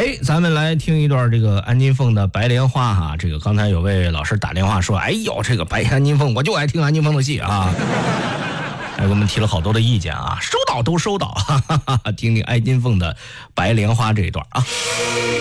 咱们来听一段这个安金凤的《白莲花》哈。这个刚才有位老师打电话说，哎呦，这个安金凤，我就爱听安金凤的戏啊。给我们提了好多的意见啊，收到都收到，哈哈哈，听听安金凤的《白莲花》这一段啊。